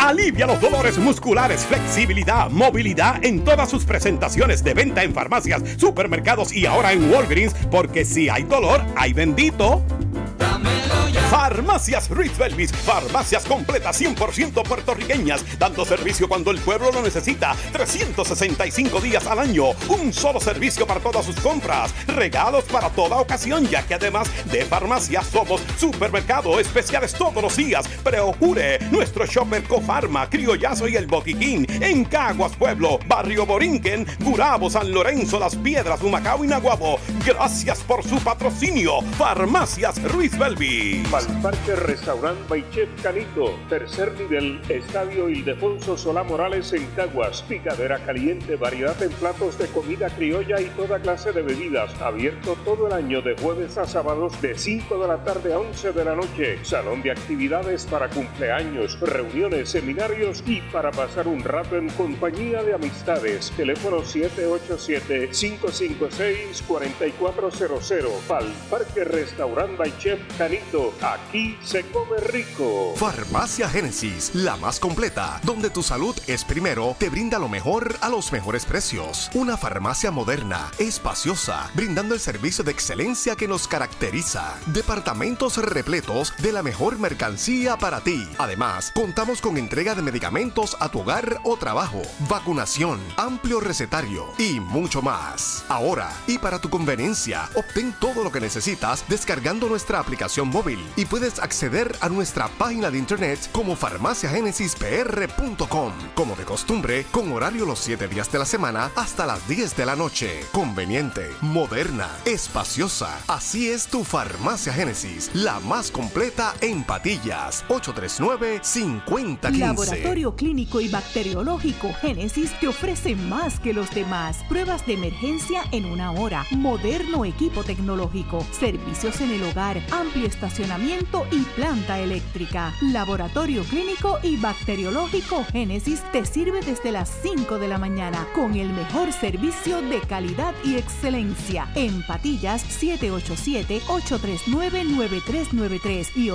Alivia los dolores musculares, flexibilidad, movilidad en todas sus presentaciones de venta en farmacias, supermercados y ahora en Walgreens, porque si hay dolor, hay bendito. Dámelo ya. Farmacias Ruiz Belvis, farmacias completas 100% puertorriqueñas, dando servicio cuando el pueblo lo necesita, 365 días al año, un solo servicio para todas sus compras, regalos para toda ocasión, ya que además de farmacias somos supermercado, especiales todos los días. Procure nuestro shopper Cofarma, Criollazo y El Boquiquín, en Caguas Pueblo, Barrio Borinquen, Gurabo, San Lorenzo, Las Piedras, Humacao y Naguabo. Gracias por su patrocinio. Farmacias Ruiz Belvis. Parque Restaurant by Chef Canito, tercer nivel, Estadio Ildefonso Solá Morales en Caguas, picadera caliente, variedad en platos de comida criolla y toda clase de bebidas, abierto todo el año de jueves a sábados de 5 de la tarde a 11 de la noche, salón de actividades para cumpleaños, reuniones, seminarios y para pasar un rato en compañía de amistades, teléfono 787-556-4400, Parque Restaurant by Chef Canito. Aquí se come rico. Farmacia Génesis, la más completa, donde tu salud es primero, te brinda lo mejor a los mejores precios. Una farmacia moderna, espaciosa, brindando el servicio de excelencia que nos caracteriza. Departamentos repletos de la mejor mercancía para ti. Además, contamos con entrega de medicamentos a tu hogar o trabajo, vacunación, amplio recetario y mucho más. Ahora, y para tu conveniencia, obtén todo lo que necesitas descargando nuestra aplicación móvil y puedes acceder a nuestra página de internet como farmaciagénesispr.com. Como de costumbre, con horario los 7 días de la semana hasta las 10 de la noche. Conveniente, moderna, espaciosa. Así es tu Farmacia Génesis, la más completa en Patillas. 839-5015. Laboratorio Clínico y Bacteriológico Génesis te ofrece más que los demás. Pruebas de emergencia en 1 hora, moderno equipo tecnológico, servicios en el hogar, amplio estacionamiento y planta eléctrica. Laboratorio Clínico y Bacteriológico Génesis te sirve desde las 5 de la mañana con el mejor servicio de calidad y excelencia. En Patillas, 787-839-9393 y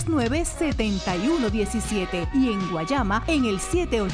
839-7117. Y en Guayama, en el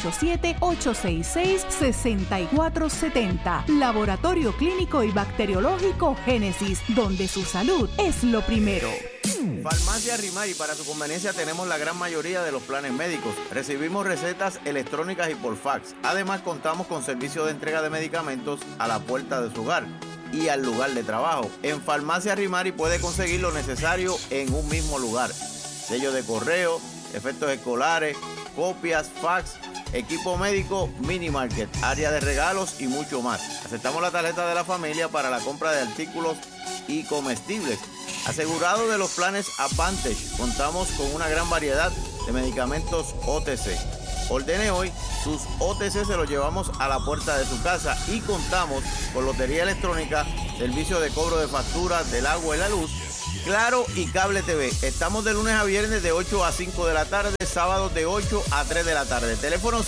787-866-6470. Laboratorio Clínico y Bacteriológico Génesis, donde su salud es lo primero. Farmacia Rimari, para su conveniencia tenemos la gran mayoría de los planes médicos. Recibimos recetas electrónicas y por fax. Además, contamos con servicio de entrega de medicamentos a la puerta de su hogar y al lugar de trabajo. En Farmacia Rimari puede conseguir lo necesario en un mismo lugar. Sello de correo, efectos escolares, copias, fax, equipo médico, mini market, área de regalos y mucho más. Aceptamos la tarjeta de la familia para la compra de artículos y comestibles. Asegurado de los planes Advantage, contamos con una gran variedad de medicamentos OTC. Ordene hoy, sus OTC se los llevamos a la puerta de su casa y contamos con lotería electrónica, servicio de cobro de facturas del agua y la luz, Claro y Cable TV. Estamos de lunes a viernes de 8 a 5 de la tarde, sábados de 8 a 3 de la tarde. Teléfono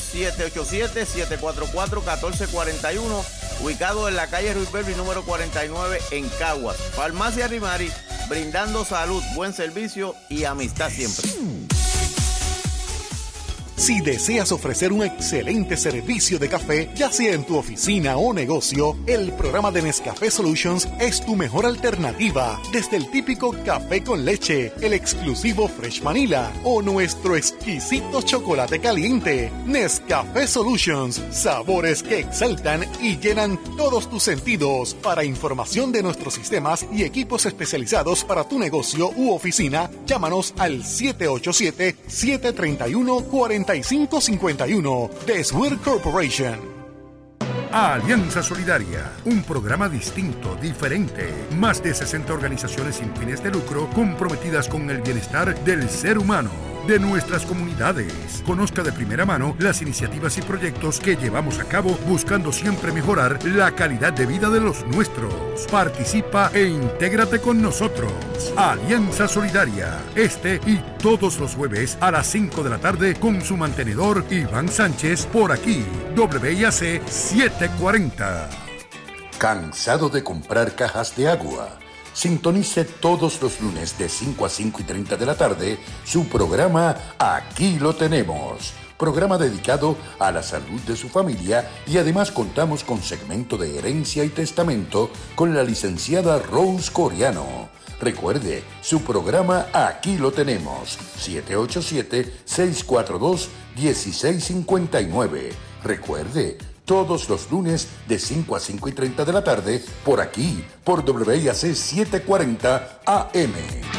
787-744-1441, ubicado en la calle Ruiz Belvis número 49 en Caguas. Farmacia Rimari, brindando salud, buen servicio y amistad siempre. Si deseas ofrecer un excelente servicio de café, ya sea en tu oficina o negocio, el programa de Nescafé Solutions es tu mejor alternativa. Desde el típico café con leche, el exclusivo Fresh Vanilla o nuestro exquisito chocolate caliente. Nescafé Solutions, sabores que exaltan y llenan todos tus sentidos. Para información de nuestros sistemas y equipos especializados para tu negocio u oficina, llámanos al 787-731-4551 de Swear Corporation. Alianza Solidaria, un programa distinto, diferente. Más de 60 organizaciones sin fines de lucro comprometidas con el bienestar del ser humano, de nuestras comunidades. Conozca de primera mano las iniciativas y proyectos que llevamos a cabo buscando siempre mejorar la calidad de vida de los nuestros. Participa e intégrate con nosotros. Alianza Solidaria, este y todos los jueves a las 5 de la tarde con su mantenedor Iván Sánchez por aquí, WIAC 740. ¿Cansado de comprar cajas de agua? Sintonice todos los lunes de 5 a 5:30 de la tarde su programa Aquí lo tenemos, programa dedicado a la salud de su familia, y además contamos con segmento de herencia y testamento con la licenciada Rose Coriano. Recuerde, su programa Aquí lo tenemos, 787-642-1659. Recuerde, todos los lunes de 5 a 5:30 de la tarde, por aquí, por WIAC 740 AM.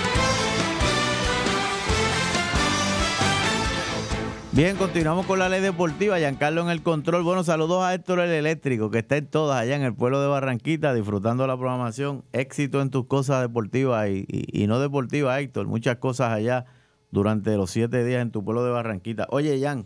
Bien, continuamos con la ley deportiva. Giancarlo en el control. Bueno, saludos a Héctor el Eléctrico, que está en todas allá en el pueblo de Barranquita, disfrutando la programación. Éxito en tus cosas deportivas y no deportivas, Héctor. Muchas cosas allá durante los 7 días en tu pueblo de Barranquita. Oye, Jan,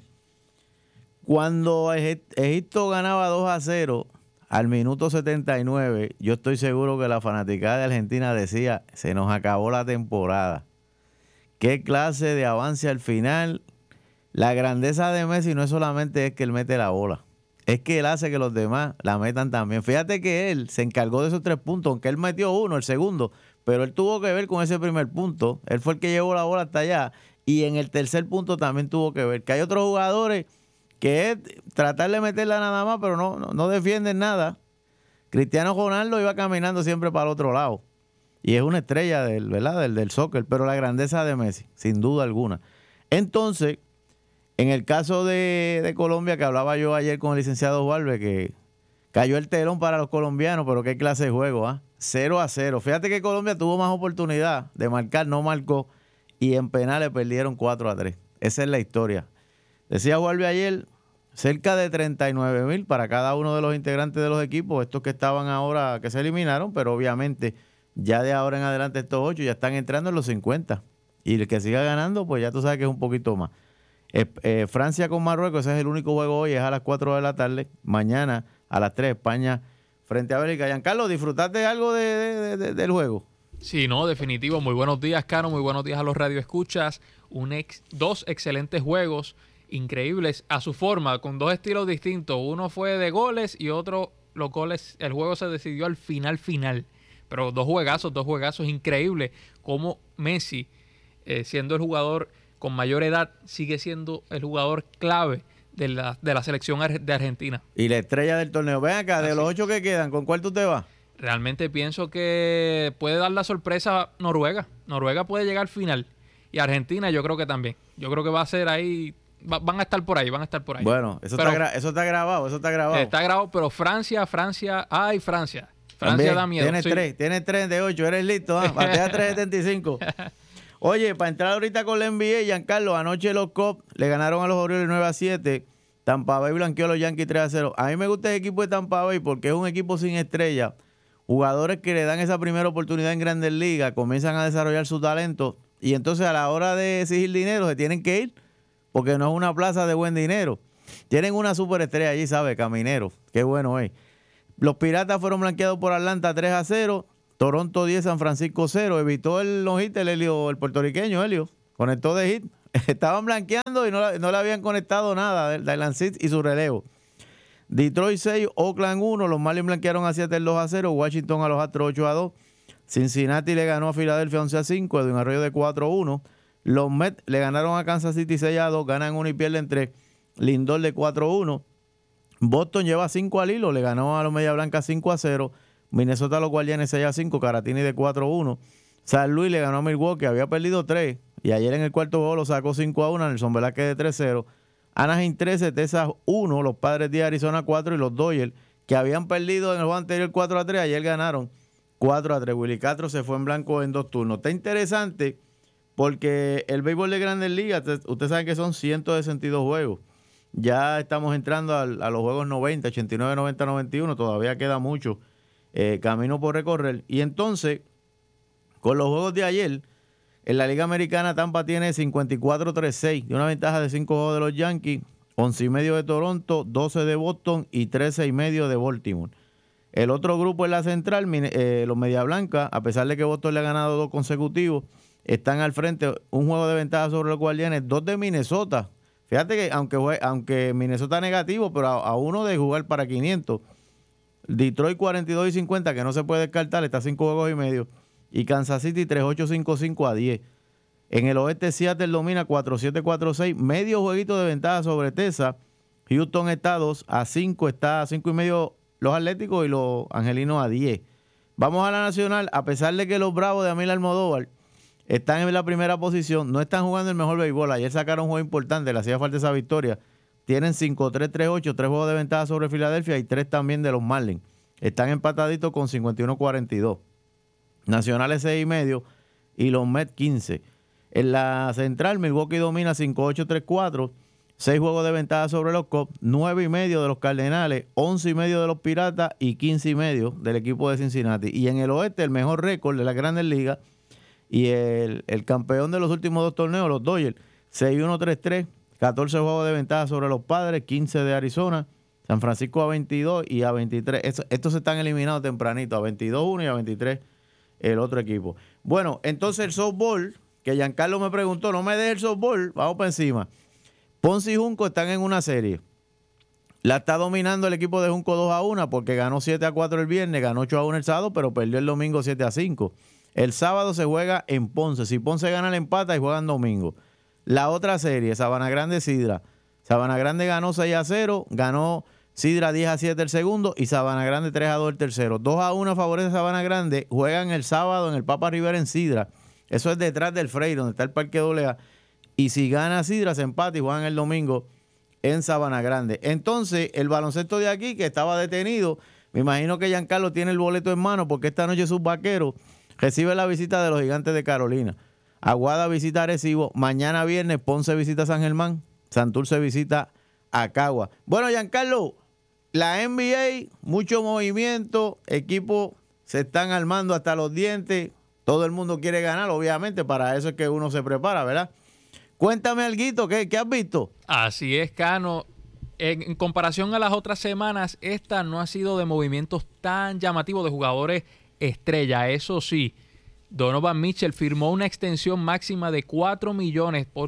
cuando Egipto ganaba 2-0 al minuto 79, yo estoy seguro que la fanaticada de Argentina decía, se nos acabó la temporada. ¿Qué clase de avance al final? La grandeza de Messi no es solamente es que él mete la bola, es que él hace que los demás la metan también. Fíjate que él se encargó de esos 3 puntos, aunque él metió uno, el segundo, pero él tuvo que ver con ese primer punto. Él fue el que llevó la bola hasta allá, y en el tercer punto también tuvo que ver. Que hay otros jugadores que es tratar de meterla nada más, pero no defienden nada. Cristiano Ronaldo iba caminando siempre para el otro lado, y es una estrella del soccer, pero la grandeza de Messi, sin duda alguna. Entonces, en el caso de Colombia, que hablaba yo ayer con el licenciado Valve, que cayó el telón para los colombianos, pero qué clase de juego, 0-0. Fíjate que Colombia tuvo más oportunidad de marcar, no marcó, y en penales perdieron 4-3. Esa es la historia. Decía Valve ayer, cerca de 39,000 para cada uno de los integrantes de los equipos, estos que estaban ahora, que se eliminaron, pero obviamente ya de ahora en adelante estos 8 ya están entrando en los 50. Y el que siga ganando, pues ya tú sabes que es un poquito más. Francia con Marruecos, ese es el único juego hoy, es a las 4 de la tarde. Mañana a las 3, España frente a Bélgica. Giancarlo, ¿disfrutaste algo del juego? Sí, no, definitivo. Muy buenos días, Cano. Muy buenos días a los radioescuchas. 2 excelentes juegos, increíbles a su forma, con 2 estilos distintos. Uno fue de goles y otro, los goles, el juego se decidió al final. Pero 2 juegazos increíbles. Como Messi, siendo el jugador con mayor edad, sigue siendo el jugador clave de la selección de Argentina. Y la estrella del torneo. Ven acá, de los 8 que quedan, ¿con cuál tú te vas? Realmente pienso que puede dar la sorpresa Noruega. Noruega puede llegar al final. Y Argentina yo creo que también. Yo creo que va a ser ahí, van a estar por ahí. Bueno, eso está grabado. Está grabado, pero Francia, ¡ay, Francia! Francia también da miedo. Tienes 3 de 8, eres listo, batea 3.75. Oye, para entrar ahorita con la NBA, Giancarlo, anoche los Cubs le ganaron a los Orioles 9-7. Tampa Bay blanqueó a los Yankees 3-0. A mí me gusta el equipo de Tampa Bay porque es un equipo sin estrella. Jugadores que le dan esa primera oportunidad en Grandes Ligas, comienzan a desarrollar su talento, y entonces a la hora de exigir dinero se tienen que ir, porque no es una plaza de buen dinero. Tienen una superestrella allí, ¿sabe? Caminero. Qué bueno es. Los Piratas fueron blanqueados por Atlanta 3-0. Toronto 10, San Francisco 0. Evitó el no-hit el puertorriqueño Helio. Conectó de hit. Estaban blanqueando y no le habían conectado nada. Dylan Cease y su relevo. Detroit 6, Oakland 1. Los Marlins blanquearon a 7 2-0. Washington a los Astros 8-2. Cincinnati le ganó a Filadelfia 11-5. Edwin Arroyo de 4-1. Los Mets le ganaron a Kansas City 6-2. Ganan 1 y pierden 3. Lindor de 4-1. Boston lleva 5 al hilo. Le ganó a los Media Blancas 5-0. Minnesota a los Guardianes 6-5, Caratini de 4-1. San Luis le ganó a Milwaukee, había perdido 3. Y ayer en el cuarto juego lo sacó 5-1, Nelson Velázquez de 3-0. Anaheim 13, Texas 1, los Padres de Arizona 4 y los Dodgers, que habían perdido en el juego anterior 4-3, ayer ganaron 4-3. Willy Castro se fue en blanco en 2 turnos. Está interesante porque el béisbol de Grandes Ligas, ustedes saben que son 162 juegos. Ya estamos entrando a los juegos 90, 89, 90, 91, todavía queda mucho. Camino por recorrer. Y entonces, con los juegos de ayer, en la Liga Americana, Tampa tiene 54-3-6, y una ventaja de 5 juegos de los Yankees, 11.5 de Toronto, 12 de Boston y 13.5 de Baltimore. El otro grupo en la central, los Media Blanca, a pesar de que Boston le ha ganado 2 consecutivos, están al frente, un juego de ventaja sobre los Guardianes, 2 de Minnesota. Fíjate que aunque Minnesota negativo, pero a uno de jugar para 500. Detroit 42 y 50, que no se puede descartar, está a 5 juegos y medio. Y Kansas City 3-8-5-5 a 10. En el oeste, Seattle domina 4-7-4-6, medio jueguito de ventaja sobre Texas. Houston está 2-5, está a 5.5 los Atléticos y los Angelinos a 10. Vamos a la Nacional, a pesar de que los Bravos de Amil Almodóvar están en la primera posición, no están jugando el mejor béisbol. Ayer sacaron un juego importante, le hacía falta esa victoria. Tienen 5-3-3-8, 3 juegos de ventaja sobre Filadelfia y 3 también de los Marlins. Están empataditos con 51-42. Nacionales 6.5 y los Mets 15. En la Central, Milwaukee domina 5-8-3-4, 6 juegos de ventaja sobre los Cubs, 9.5 de los Cardenales, 11.5 de los Piratas y 15.5 del equipo de Cincinnati. Y en el oeste, el mejor récord de las Grandes Ligas y el campeón de los últimos 2 torneos, los Dodgers, 6-1-3-3, 14 juegos de ventaja sobre los Padres, 15 de Arizona, San Francisco a 22 y a 23. Estos se están eliminados tempranito, a 22-1 y a 23 el otro equipo. Bueno, entonces el softball, que Giancarlo me preguntó, no me deje el softball, vamos para encima. Ponce y Junco están en una serie. La está dominando el equipo de Junco 2-1 porque ganó 7-4 el viernes, ganó 8-1 el sábado, pero perdió el domingo 7-5. El sábado se juega en Ponce. Si Ponce gana, le empata y juegan domingo. La otra serie, Sabana Grande-Sidra. Sabana Grande ganó 6-0, ganó Sidra 10-7 el segundo y Sabana Grande 3-2 el tercero. 2-1 favorece a Sabana Grande. Juegan el sábado en el Papa Rivera en Sidra. Eso es detrás del Freire, donde está el Parque AA. Y si gana Sidra, se empata y juegan el domingo en Sabana Grande. Entonces, el baloncesto de aquí, que estaba detenido, me imagino que Giancarlo tiene el boleto en mano porque esta noche sus vaqueros reciben la visita de los Gigantes de Carolina. Aguada visita a Arecibo. Mañana viernes, Ponce visita a San Germán. Santurce visita a Cagua. Bueno, Giancarlo, la NBA, mucho movimiento, equipos se están armando hasta los dientes, todo el mundo quiere ganar, obviamente, para eso es que uno se prepara, ¿verdad? Cuéntame alguito, ¿qué has visto? Así es, Cano. En comparación a las otras semanas, esta no ha sido de movimientos tan llamativos de jugadores estrella. Eso sí, Donovan Mitchell firmó una extensión máxima de $4 millones por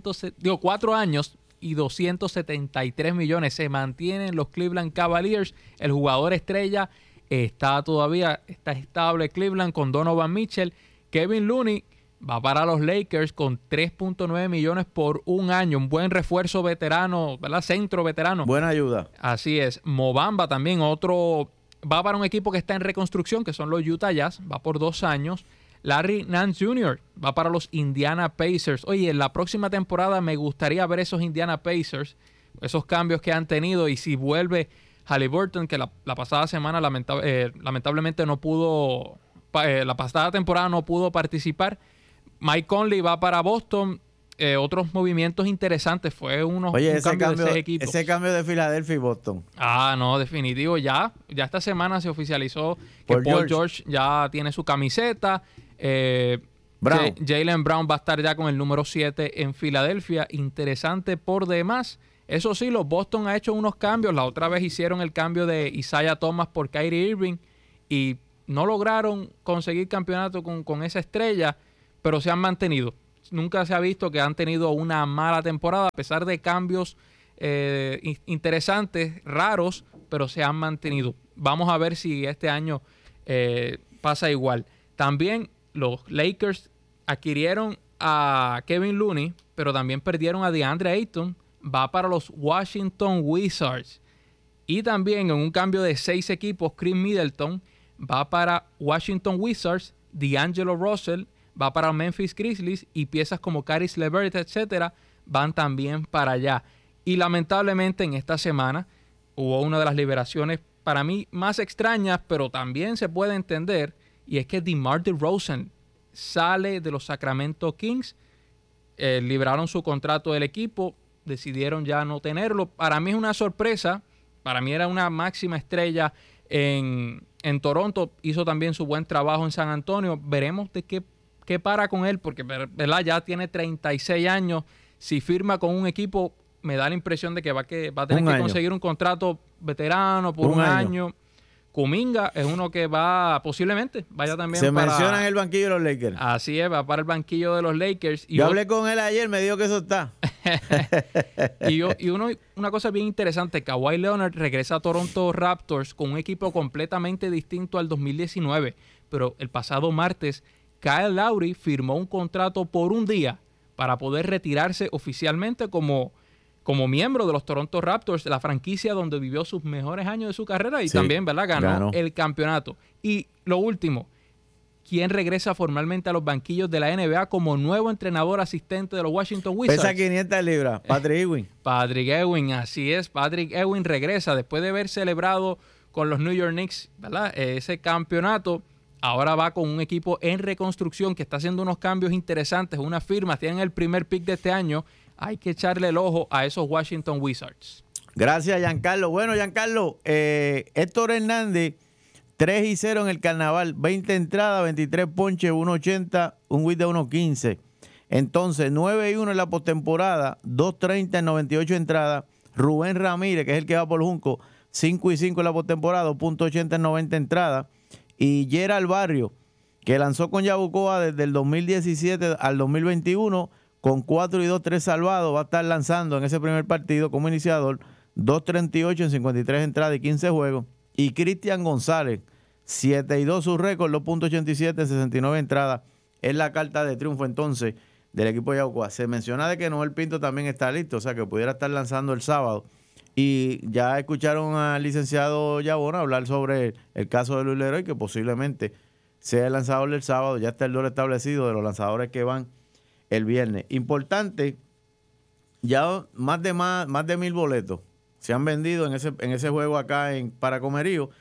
4 años y $273 millones. Se mantienen los Cleveland Cavaliers. El jugador estrella está estable Cleveland con Donovan Mitchell. Kevin Looney va para los Lakers con $3.9 millones por un año. Un buen refuerzo veterano, ¿verdad? Centro veterano. Buena ayuda. Así es. Mo Bamba también, otro, va para un equipo que está en reconstrucción, que son los Utah Jazz. Va por 2 años. Larry Nance Jr. va para los Indiana Pacers. Oye, en la próxima temporada me gustaría ver esos Indiana Pacers, esos cambios que han tenido, y si vuelve Haliburton, que la pasada semana lamentablemente no pudo, la pasada temporada no pudo participar. Mike Conley va para Boston. Otros movimientos interesantes. Fue un cambio de 6 equipos. Ese cambio de Filadelfia y Boston. No, definitivo. Ya esta semana se oficializó que Paul George ya tiene su camiseta. Jaylen Brown va a estar ya con el número 7 en Filadelfia. Interesante por demás. Eso sí, los Boston ha hecho unos cambios. La otra vez hicieron el cambio de Isaiah Thomas por Kyrie Irving y no lograron conseguir campeonato con esa estrella, pero se han mantenido. Nunca se ha visto que han tenido una mala temporada, a pesar de cambios interesantes, raros, pero se han mantenido. Vamos a ver si este año pasa igual. También los Lakers adquirieron a Kevin Looney, pero también perdieron a DeAndre Ayton. Va para los Washington Wizards. Y también en un cambio de 6 equipos, Chris Middleton va para Washington Wizards. D'Angelo Russell va para Memphis Grizzlies y piezas como Caris LeVert, etcétera, van también para allá. Y lamentablemente en esta semana hubo una de las liberaciones para mí más extrañas, pero también se puede entender, y es que DeMar DeRozan sale de los Sacramento Kings. Libraron su contrato del equipo, decidieron ya no tenerlo. Para mí es una sorpresa, para mí era una máxima estrella en Toronto, hizo también su buen trabajo en San Antonio. Veremos de qué para con él, porque ¿verdad? Ya tiene 36 años. Si firma con un equipo, me da la impresión de que va a tener que conseguir un contrato veterano por un año. Kuminga es uno que posiblemente vaya también Se menciona en el banquillo de los Lakers. Así es, va para el banquillo de los Lakers. Yo hablé con él ayer, me dijo que eso está. Una cosa bien interesante, Kawhi Leonard regresa a Toronto Raptors con un equipo completamente distinto al 2019, pero el pasado martes Kyle Lowry firmó un contrato por un día para poder retirarse oficialmente como miembro de los Toronto Raptors, la franquicia donde vivió sus mejores años de su carrera y también, ¿verdad?, ganó el campeonato. Y lo último, ¿quién regresa formalmente a los banquillos de la NBA como nuevo entrenador asistente de los Washington Wizards? Pesa 500 libras, Patrick Ewing. Patrick Ewing, así es. Patrick Ewing regresa después de haber celebrado con los New York Knicks, ¿verdad?, ese campeonato. Ahora va con un equipo en reconstrucción que está haciendo unos cambios interesantes, unas firmas, tienen el primer pick de este año. Hay que echarle el ojo a esos Washington Wizards. Gracias, Giancarlo. Bueno, Giancarlo, Héctor Hernández, 3-0 en el Carnaval, 20 entradas, 23 ponches, 1.80, un whip de 1.15. Entonces, 9-1 en la postemporada, 2.30 en 98 entradas. Rubén Ramírez, que es el que va por Junco, 5-5 en la postemporada, 2.80 en 90 entradas. Y Gerald Barrio, que lanzó con Yabucoa desde el 2017 al 2021, con 4-2, 3 salvados, va a estar lanzando en ese primer partido como iniciador, 2.38 en 53 entradas y 15 juegos. Y Cristian González, 7-2 su récord, 2.87 en 69 entradas. Es la carta de triunfo entonces del equipo de Yabucoa. Se menciona de que Noel Pinto también está listo, o sea que pudiera estar lanzando el sábado. Y ya escucharon al licenciado Yabona hablar sobre el caso de Luis Leroy, que posiblemente sea el lanzador del sábado. Ya está el duelo establecido de los lanzadores que van el viernes. Importante, ya más de 1,000 boletos se han vendido en ese juego acá para Comerío.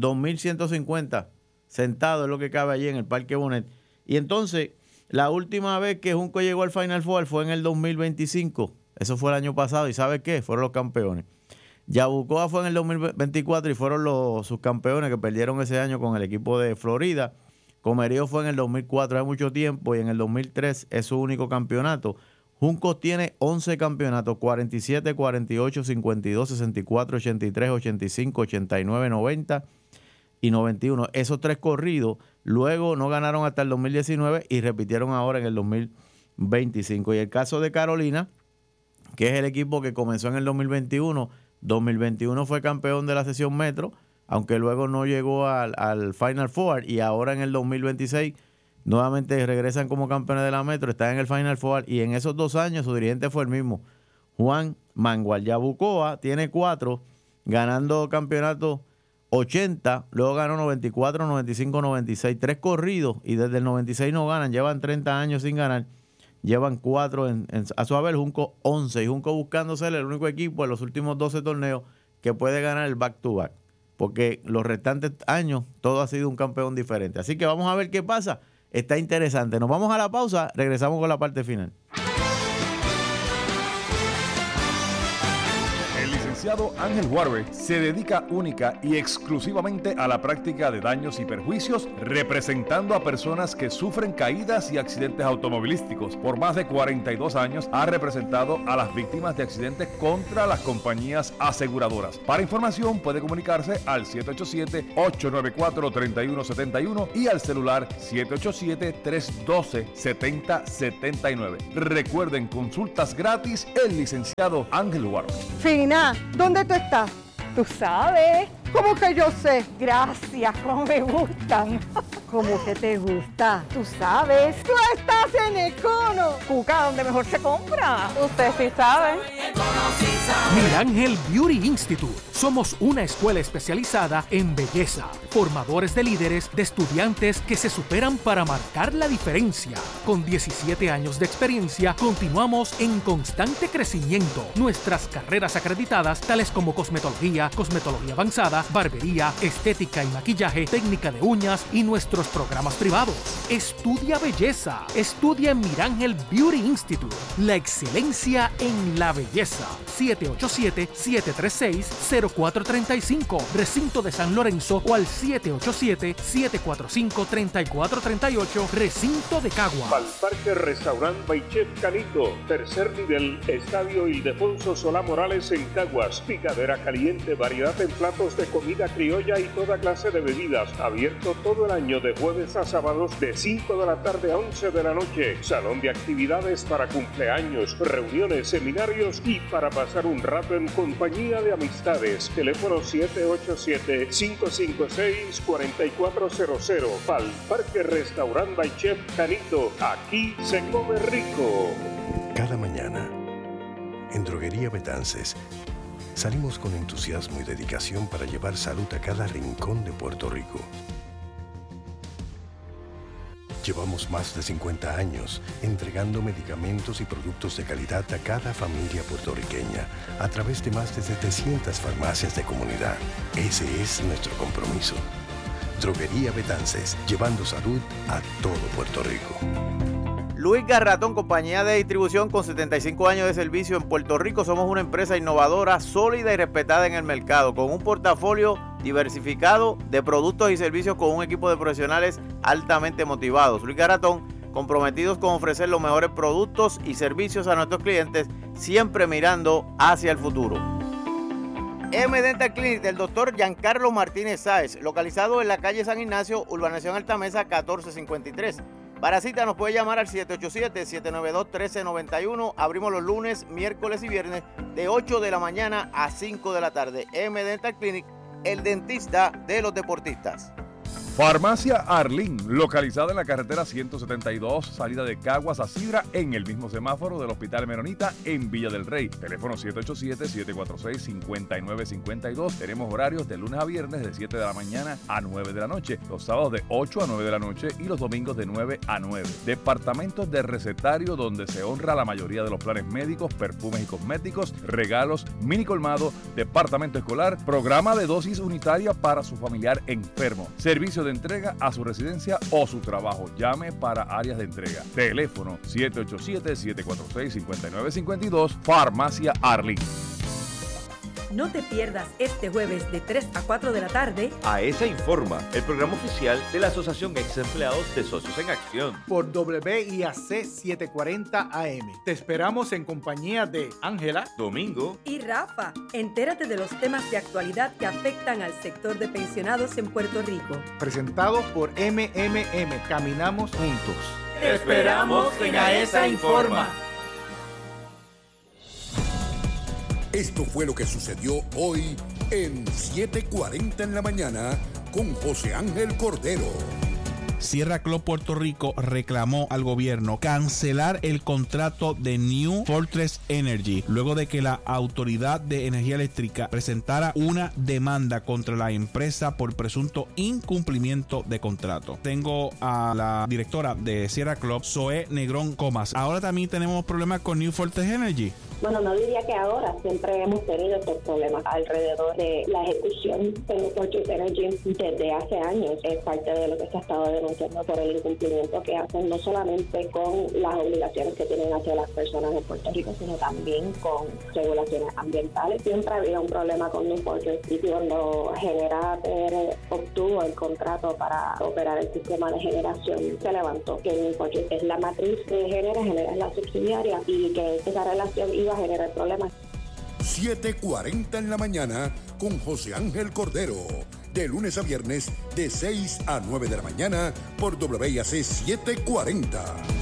2.150 sentados es lo que cabe allí en el Parque Bonet. Y entonces, la última vez que Junco llegó al Final Four fue en el 2025. Eso fue el año pasado. ¿Y sabe qué? Fueron los campeones. Yabucoa fue en el 2024 y fueron los subcampeones que perdieron ese año con el equipo de Florida. Comerío fue en el 2004, hace mucho tiempo, y en el 2003 es su único campeonato. Juncos tiene 11 campeonatos, 47, 48, 52, 64, 83, 85, 89, 90 y 91. Esos 3 corridos, luego no ganaron hasta el 2019 y repitieron ahora en el 2025. Y el caso de Carolina, que es el equipo que comenzó en el 2021 fue campeón de la sesión Metro, aunque luego no llegó al Final Four, y ahora en el 2026 nuevamente regresan como campeones de la Metro, están en el Final Four, y en esos 2 años su dirigente fue el mismo, Juan Mangual. Yabucoa tiene 4, ganando campeonato 80, luego ganó 94, 95, 96, 3 corridos, y desde el 96 no ganan, llevan 30 años sin ganar. Llevan 4 a su haber, Junco 11. Y Junco buscando ser el único equipo en los últimos 12 torneos que puede ganar el back-to-back. Porque los restantes años todo ha sido un campeón diferente. Así que vamos a ver qué pasa. Está interesante. Nos vamos a la pausa. Regresamos con la parte final. El licenciado Ángel Warber se dedica única y exclusivamente a la práctica de daños y perjuicios, representando a personas que sufren caídas y accidentes automovilísticos. Por más de 42 años ha representado a las víctimas de accidentes contra las compañías aseguradoras. Para información puede comunicarse al 787-894-3171 y al celular 787-312-7079. Recuerden, consultas gratis, el licenciado Ángel Warber. Fina, ¿dónde tú estás? Tú sabes. ¿Cómo que yo sé? Gracias, cómo me gustan. ¿Cómo que te gusta? Tú sabes. Tú estás en Econo. Cuca, donde mejor se compra. Usted sí sabe. Mirángel Beauty Institute. Somos una escuela especializada en belleza, formadores de líderes, de estudiantes que se superan para marcar la diferencia. Con 17 años de experiencia, continuamos en constante crecimiento. Nuestras carreras acreditadas, tales como cosmetología, cosmetología avanzada, barbería, estética y maquillaje, técnica de uñas y nuestros programas privados. Estudia belleza. Estudia en Mirángel Beauty Institute. La excelencia en la belleza. 787-736-0435. Recinto de San Lorenzo o al 787-745-3438. Recinto de Cagua. Parque Restaurant by Chef Canito. Tercer nivel. Estadio Ildefonso Solá Morales en Caguas. Picadera caliente. Variedad en platos de comida criolla y toda clase de bebidas. Abierto todo el año de jueves a sábados de 5 de la tarde a 11 de la noche. Salón de actividades para cumpleaños, reuniones, seminarios y para pasar un rato en compañía de amistades. Teléfono 787-556-4400. Pal Parque Restaurant by Chef Canito. Aquí se come rico. Cada mañana, en Droguería Betances, salimos con entusiasmo y dedicación para llevar salud a cada rincón de Puerto Rico. Llevamos más de 50 años entregando medicamentos y productos de calidad a cada familia puertorriqueña a través de más de 700 farmacias de comunidad. Ese es nuestro compromiso. Droguería Betances, llevando salud a todo Puerto Rico. Luis Garratón, compañía de distribución con 75 años de servicio en Puerto Rico. Somos una empresa innovadora, sólida y respetada en el mercado, con un portafolio diversificado de productos y servicios con un equipo de profesionales altamente motivados. Luis Garratón, comprometidos con ofrecer los mejores productos y servicios a nuestros clientes, siempre mirando hacia el futuro. M-Dental Clinic del Dr. Giancarlo Martínez Sáez, localizado en la calle San Ignacio, Urbanización Altamesa 1453. Para cita nos puede llamar al 787-792-1391. Abrimos los lunes, miércoles y viernes de 8 de la mañana a 5 de la tarde. M-Dental Clinic, el dentista de los deportistas. Farmacia Arlín, localizada en la carretera 172, salida de Caguas a Sidra, en el mismo semáforo del Hospital Menonita en Villa del Rey. Teléfono 787-746-5952. Tenemos horarios de lunes a viernes de 7 de la mañana a 9 de la noche, los sábados de 8 a 9 de la noche y los domingos de 9 a 9. Departamentos de recetario donde se honra la mayoría de los planes médicos, perfumes y cosméticos, regalos, mini colmado, departamento escolar, programa de dosis unitaria para su familiar enfermo, servicio de entrega a su residencia o su trabajo. Llame para áreas de entrega. Teléfono 787-746-5952. Farmacia Arlín. No te pierdas este jueves de 3 a 4 de la tarde AESA Informa, el programa oficial de la Asociación Ex Empleados de Socios en Acción. Por WIAC 740 AM. Te esperamos en compañía de Ángela, Domingo y Rafa. Entérate de los temas de actualidad que afectan al sector de pensionados en Puerto Rico. Presentado por MMM. Caminamos juntos. Te esperamos en AESA Informa. Esto fue lo que sucedió hoy en 7:40 en la mañana con José Ángel Cordero. Sierra Club Puerto Rico reclamó al gobierno cancelar el contrato de New Fortress Energy luego de que la Autoridad de Energía Eléctrica presentara una demanda contra la empresa por presunto incumplimiento de contrato. Tengo a la directora de Sierra Club, Zoe Negrón Comas. Ahora también tenemos problemas con New Fortress Energy. Bueno, no diría que ahora, siempre hemos tenido estos problemas alrededor de la ejecución de New Fortress Energy desde hace años. Es parte de lo que se ha estado denunciando por el incumplimiento que hacen no solamente con las obligaciones que tienen hacia las personas de Puerto Rico, sino también con regulaciones ambientales. Siempre había un problema con New Fortress y cuando Generater obtuvo el contrato para operar el sistema de generación, se levantó que New Fortress es la matriz de Genera es la subsidiaria y que esa relación iba a generar problemas. 7:40 en la mañana con José Ángel Cordero. De lunes a viernes de 6 a 9 de la mañana por WIAC 740.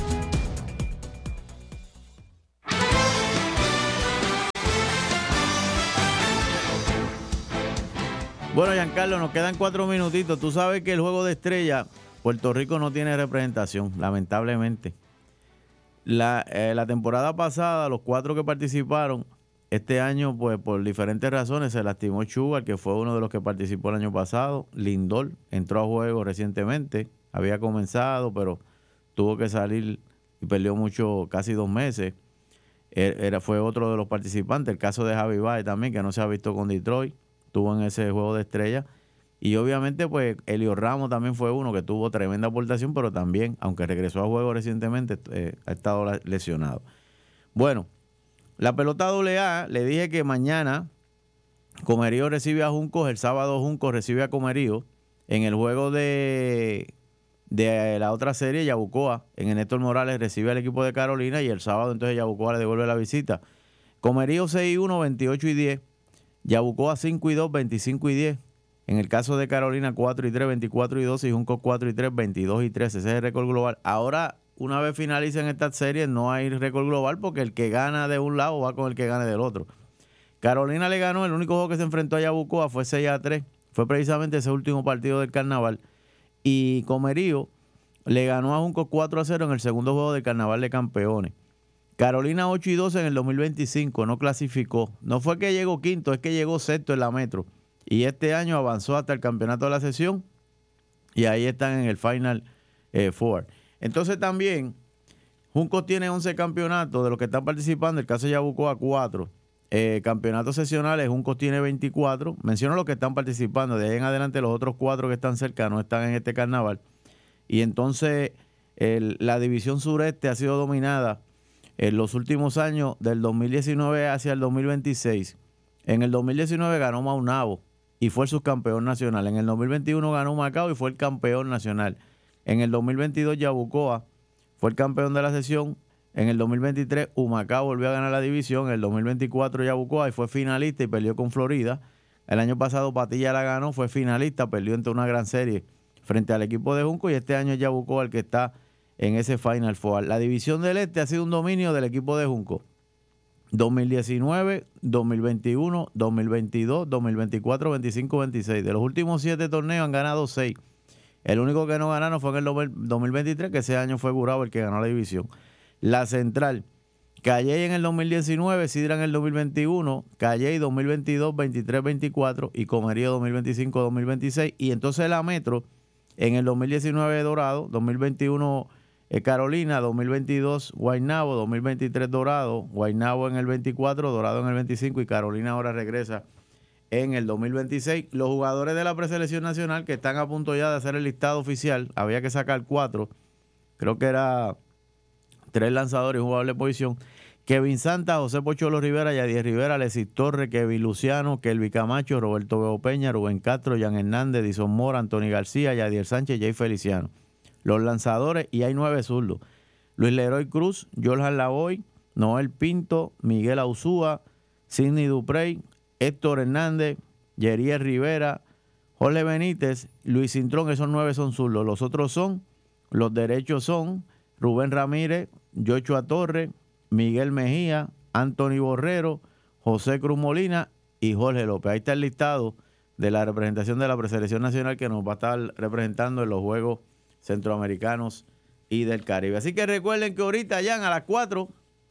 Bueno, Giancarlo, nos quedan 4 minutitos. Tú sabes que el Juego de Estrella, Puerto Rico no tiene representación, lamentablemente. La temporada pasada, los 4 que participaron, este año, pues por diferentes razones, se lastimó Chugar, que fue uno de los que participó el año pasado. Lindor entró a juego recientemente, había comenzado, pero tuvo que salir y perdió mucho, casi 2 meses. Fue otro de los participantes. El caso de Javi Baez también, que no se ha visto con Detroit, estuvo en ese Juego de Estrella. Y obviamente, pues, Elio Ramos también fue uno que tuvo tremenda aportación, pero también, aunque regresó a juego recientemente, ha estado lesionado. Bueno, la pelota AA, le dije que mañana Comerío recibe a Juncos, el sábado Juncos recibe a Comerío. En el juego de la otra serie, Yabucoa, en el Néstor Morales recibe al equipo de Carolina y el sábado entonces Yabucoa le devuelve la visita. Comerío 6-1, 28-10. Yabucoa 5-2, 25-10. En el caso de Carolina 4-3, 24-2 y Juncos 4-3, 22-3. Ese es el récord global. Ahora, una vez finalicen estas series, no hay récord global porque el que gana de un lado va con el que gane del otro. Carolina le ganó, el único juego que se enfrentó a Yabucoa fue 6-3. Fue precisamente ese último partido del carnaval. Y Comerío le ganó a Juncos 4-0 en el segundo juego del Carnaval de Campeones. Carolina 8-12 en el 2025, no clasificó. No fue que llegó quinto, es que llegó sexto en la Metro. Y este año avanzó hasta el campeonato de la sesión. Y ahí están en el Final Four. Entonces también, Juncos tiene 11 campeonatos de los que están participando. El caso de Yabucoa 4. Campeonatos sesionales, Juncos tiene 24. Menciono los que están participando. De ahí en adelante los otros 4 que están cerca no están en este carnaval. Y entonces la división sureste ha sido dominada en los últimos años, del 2019 hacia el 2026. En el 2019 ganó Maunabo y fue el subcampeón nacional. En el 2021 ganó Macao y fue el campeón nacional. En el 2022 Yabucoa fue el campeón de la sesión. En el 2023 Humacao volvió a ganar la división. En el 2024 Yabucoa y fue finalista y perdió con Florida. El año pasado Patilla la ganó, fue finalista, perdió entre una gran serie frente al equipo de Junco, y este año es Yabucoa el que está en ese Final Four. La división del Este ha sido un dominio del equipo de Junco. 2019, 2021, 2022, 2024, 25, 26. De los últimos 7 torneos han ganado 6. El único que no ganaron fue en el 2023, que ese año fue Gurabo el que ganó la división. La Central, Calley en el 2019, Sidra en el 2021, Calley 2022, 23, 24 y Comerío 2025, 2026. Y entonces la Metro en el 2019 Dorado, 2021 Carolina, 2022 Guaynabo, 2023 Dorado, Guaynabo en el 24, Dorado en el 25 y Carolina ahora regresa en el 2026. Los jugadores de la preselección nacional que están a punto ya de hacer el listado oficial, había que sacar 4, creo que era 3 lanzadores y un jugador de posición. Kevin Santa, José Pocholo Rivera, Yadier Rivera, Alexis Torres, Kevin Luciano, Kelvin Camacho, Roberto Bebo Peña, Rubén Castro, Jan Hernández, Dison Mora, Anthony García, Yadier Sánchez, Jay Feliciano. Los lanzadores, y hay 9 zurdos: Luis Leroy Cruz, Jorge Lavoy, Noel Pinto, Miguel Auzúa, Sidney Duprey, Héctor Hernández, Yeriel Rivera, Jorge Benítez, Luis Cintrón. Esos 9 son zurdos. Los otros son, los derechos son Rubén Ramírez, Joshua Torres, Miguel Mejía, Anthony Borrero, José Cruz Molina y Jorge López. Ahí está el listado de la representación de la preselección nacional que nos va a estar representando en los Juegos Centroamericanos y del Caribe. Así que recuerden que ahorita ya a las 4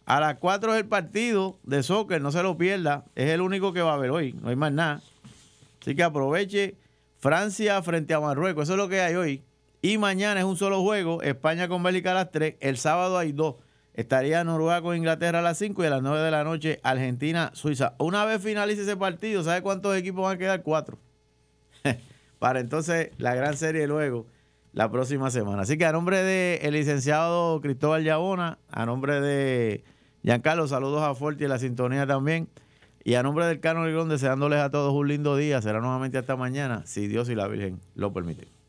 es el partido de soccer, no se lo pierda. Es el único que va a haber hoy, no hay más nada. Así que aproveche. Francia frente a Marruecos, eso es lo que hay hoy. Y mañana es un solo juego, España con Bélgica a las 3. El sábado hay 2. Estaría Noruega con Inglaterra a las 5 y a las 9 de la noche Argentina, Suiza. Una vez finalice ese partido, ¿sabe cuántos equipos van a quedar? 4. Para entonces la gran serie luego, la próxima semana. Así que a nombre del licenciado Cristóbal Yabona, a nombre de Giancarlo, saludos a Forti y la sintonía también. Y a nombre del Cano Ligrón, deseándoles a todos un lindo día. Será nuevamente hasta mañana, si Dios y la Virgen lo permiten.